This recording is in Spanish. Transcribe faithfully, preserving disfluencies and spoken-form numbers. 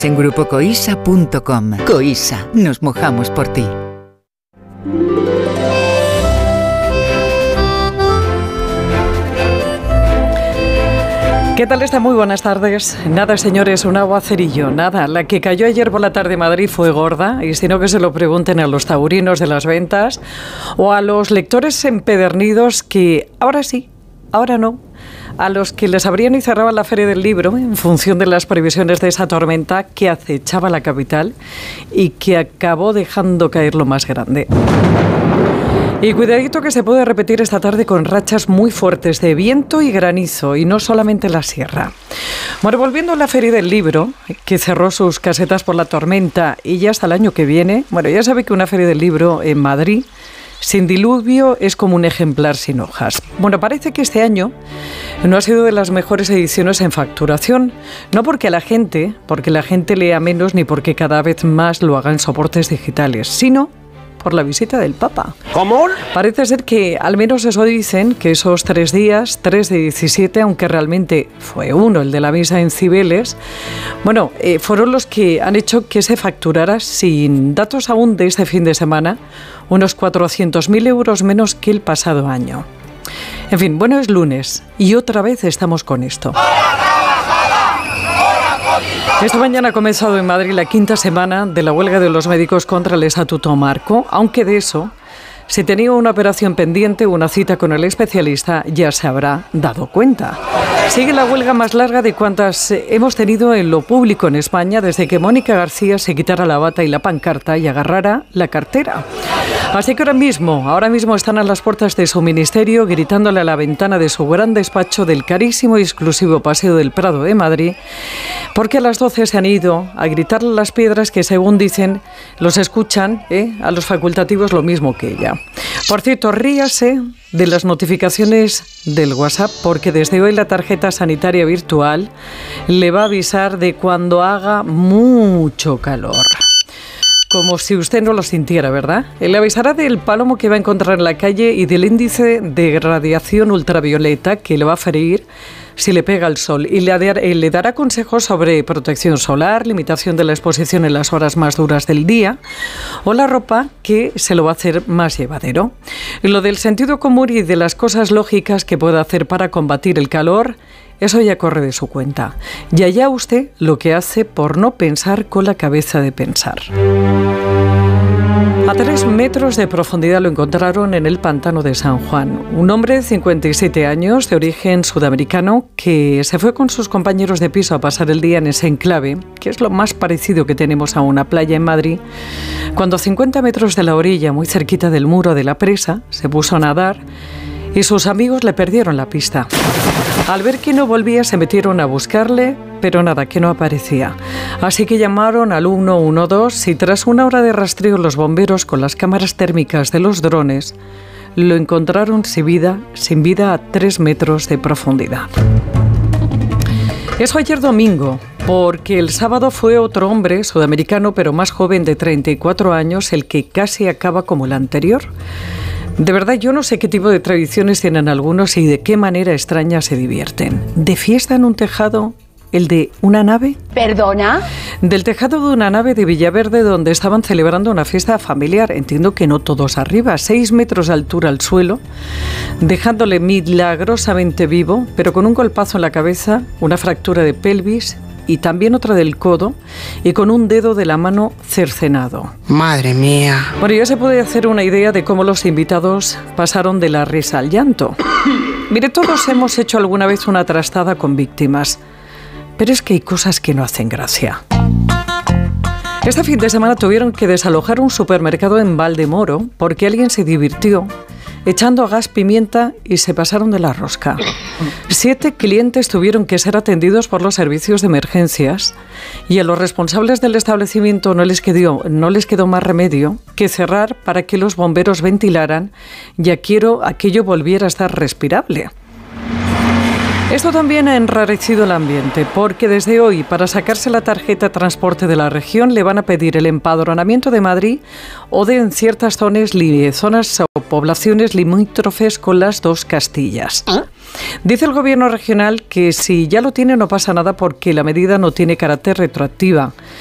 En grupo coisa punto com. Coisa, nos mojamos por ti. ¿Qué tal está? Muy buenas tardes. Nada, señores, un aguacerillo, nada. La que cayó ayer por la tarde en Madrid fue gorda, y si no, que se lo pregunten a los taurinos de las ventas o a los lectores empedernidos que ahora sí, ahora no, a los que les abrían y cerraban la Feria del Libro en función de las previsiones de esa tormenta que acechaba la capital y que acabó dejando caer lo más grande. Y cuidadito que se puede repetir esta tarde con rachas muy fuertes de viento y granizo, y no solamente en la sierra. Bueno, volviendo a la Feria del Libro, que cerró sus casetas por la tormenta y ya hasta el año que viene, bueno, ya sabe que una Feria del Libro en Madrid sin diluvio es como un ejemplar sin hojas. Bueno, parece que este año no ha sido de las mejores ediciones en facturación, no porque la gente, porque la gente lea menos ni porque cada vez más lo hagan soportes digitales, sino por la visita del Papa. ¿Cómo? Parece ser que, al menos eso dicen, que esos tres días, tres de diecisiete, aunque realmente fue uno, el de la misa en Cibeles, bueno, eh, fueron los que han hecho que se facturara, sin datos aún de este fin de semana, unos cuatrocientos mil euros menos que el pasado año. En fin, bueno, es lunes y otra vez estamos con esto. Esta mañana ha comenzado en Madrid la quinta semana de la huelga de los médicos contra el Estatuto Marco, aunque de eso, si tenía una operación pendiente o una cita con el especialista, ya se habrá dado cuenta. Sigue la huelga más larga de cuantas hemos tenido en lo público en España desde que Mónica García se quitara la bata y la pancarta y agarrara la cartera. Así que ahora mismo, ahora mismo están a las puertas de su ministerio gritándole a la ventana de su gran despacho del carísimo y exclusivo Paseo del Prado de Madrid, porque a las doce se han ido a gritarle a las piedras que, según dicen, los escuchan, ¿eh? a los facultativos lo mismo que ella. Por cierto, ríase de las notificaciones del WhatsApp, porque desde hoy la tarjeta sanitaria virtual le va a avisar de cuando haga mucho calor. Como si usted no lo sintiera, ¿verdad? Le avisará del palomo que va a encontrar en la calle y del índice de radiación ultravioleta que le va a ferir si le pega el sol, y le, le dará consejos sobre protección solar, limitación de la exposición en las horas más duras del día o la ropa, que se lo va a hacer más llevadero. Y lo del sentido común y de las cosas lógicas que puede hacer para combatir el calor, eso ya corre de su cuenta. Y allá usted lo que hace por no pensar con la cabeza de pensar. A tres metros de profundidad lo encontraron en el pantano de San Juan. Un hombre de cincuenta y siete años, de origen sudamericano, que se fue con sus compañeros de piso a pasar el día en ese enclave, que es lo más parecido que tenemos a una playa en Madrid, cuando a cincuenta metros de la orilla, muy cerquita del muro de la presa, se puso a nadar y sus amigos le perdieron la pista. Al ver que no volvía, se metieron a buscarle, pero nada, que no aparecía. Así que llamaron al uno uno dos y tras una hora de rastreo los bomberos con las cámaras térmicas de los drones lo encontraron sin vida, sin vida a tres metros de profundidad. Eso ayer domingo, porque el sábado fue otro hombre sudamericano, pero más joven, de treinta y cuatro años, el que casi acaba como el anterior. De verdad, yo no sé qué tipo de tradiciones tienen algunos y de qué manera extraña se divierten. ¿De fiesta en un tejado? ¿El de una nave? ¿Perdona? Del tejado de una nave de Villaverde, donde estaban celebrando una fiesta familiar. Entiendo que no todos arriba, seis metros de altura al suelo, dejándole milagrosamente vivo, pero con un golpazo en la cabeza, una fractura de pelvis y también otra del codo, y con un dedo de la mano cercenado. Madre mía. Bueno, ya se puede hacer una idea de cómo los invitados pasaron de la risa al llanto. Mire, todos hemos hecho alguna vez una trastada con víctimas, pero es que hay cosas que no hacen gracia. Este fin de semana tuvieron que desalojar un supermercado en Valdemoro porque alguien se divirtió echando a gas pimienta y se pasaron de la rosca. Siete clientes tuvieron que ser atendidos por los servicios de emergencias y a los responsables del establecimiento no les quedó, no les quedó más remedio que cerrar para que los bomberos ventilaran y aquello, aquello volviera a estar respirable. Esto también ha enrarecido el ambiente, porque desde hoy, para sacarse la tarjeta de transporte de la región, le van a pedir el empadronamiento de Madrid o de en ciertas zonas, zonas o poblaciones limítrofes con las dos Castillas. Dice el Gobierno regional que si ya lo tiene no pasa nada porque la medida no tiene carácter retroactiva.